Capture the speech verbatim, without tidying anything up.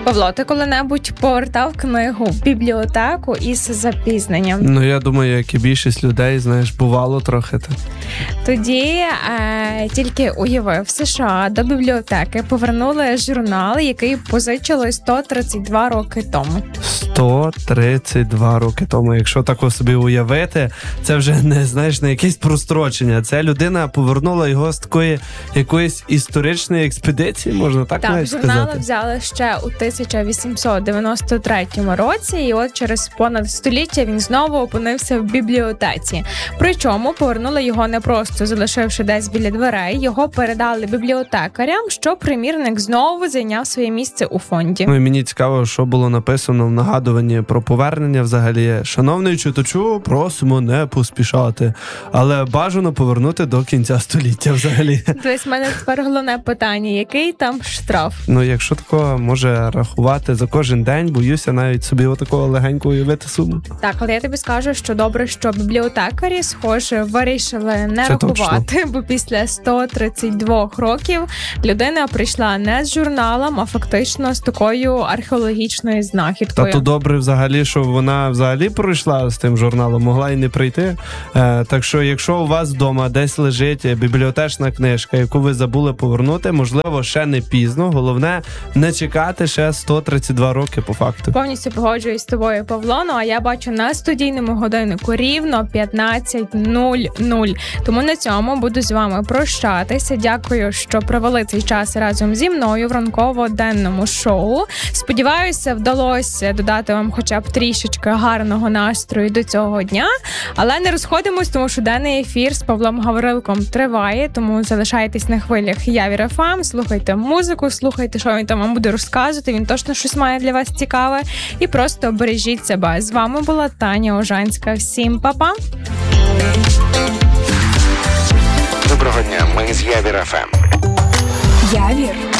Павло, ти коли-небудь повертав книгу в бібліотеку із запізненням? Ну, я думаю, як і більшість людей, знаєш, бувало трохи. Та. Тоді е, тільки уяви, в США до бібліотеки повернули журнал, який позичили сто тридцять два роки тому. сто тридцять два роки тому. Якщо тако собі уявити, це вже не, знаєш, не якесь прострочення. Це людина повернула його з такої якоїсь історичної експедиції, можна так, Так, навіть журнали сказати? взяли ще у тисяча вісімсот дев'яносто третьому році, і от через понад століття він знову опинився в бібліотеці. Причому повернули його не просто залишивши десь біля дверей, його передали бібліотекарям, що примірник знову зайняв своє місце у фонді. Ну і мені цікаво, що було написано в нагадуванні про повернення взагалі. Шановний читачу, просимо не поспішати, але бажано повернути до кінця століття взагалі. Тобто в мене тепер головне питання, який там штраф? Ну, якщо такого може рахувати за кожен день, боюся навіть собі отакого легенько уявити суму. Так, але я тобі скажу, що добре, що бібліотекарі, схоже, вирішили не Це рахувати, точно. бо після сто тридцять два років людина прийшла не з журналом, а фактично з такою археологічною Та знахідкою. то добре взагалі, що вона взагалі пройшла з тим журналом, могла і не прийти. Е, так що, якщо у вас вдома десь лежить бібліотечна книжка, яку ви забули повернути, можливо, ще не пізно. Головне, не чекати ще сто тридцять два роки по факту. Повністю погоджуюсь з тобою, Павло, ну а я бачу на студійному годиннику рівно п'ятнадцять нуль нуль. Тому на цьому буду з вами прощатися. Дякую, що провели цей час разом зі мною в ранково-денному шоу. Сподіваюся, вдалося додати вам хоча б трішечки гарного настрою до цього дня. Але не розходимось, тому що денний ефір з Павлом Гаврилком триває, тому залишайтесь на хвилях Явір еф ем, слухайте музику, слухайте, що він там вам буде розказувати, він точно щось має для вас цікаве. І просто бережіть себе. З вами була Таня Ожанська. Всім па-па! Доброго дня, ми з Явір еф ем. Явір